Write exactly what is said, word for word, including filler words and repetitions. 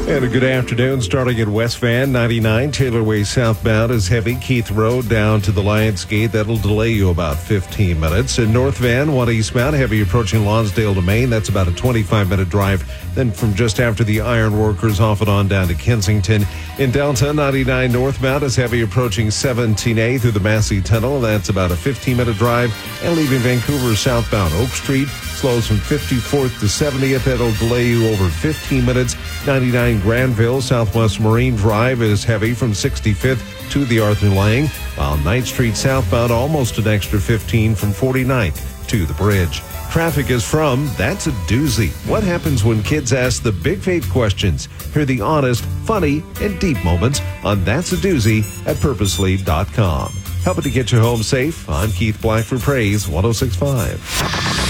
And a good afternoon, starting at West Van, ninety-nine, Taylor Way southbound is heavy. Keith Road down to the Lions Gate. That'll delay you about fifteen minutes. In North Van, one eastbound, heavy approaching Lonsdale to Maine. That's about a twenty-five minute drive. Then from just after the Iron Workers, off and on down to Kensington. In Delta, ninety-nine northbound is heavy approaching seventeen A through the Massey Tunnel. That's about a fifteen minute drive. And leaving Vancouver southbound, Oak Street slows from fifty-fourth to seventieth. That'll delay you over fifteen minutes. ninety-nine Granville, Southwest Marine Drive is heavy from sixty-fifth to the Arthur Lang, while ninth Street southbound almost an extra fifteen from forty-ninth to the bridge. Traffic is from That's a Doozy. What happens when kids ask the big faith questions? Hear the honest, funny, and deep moments on That's a Doozy at purposely dot com. Helping to get you home safe. I'm Keith Black for Praise one oh six point five.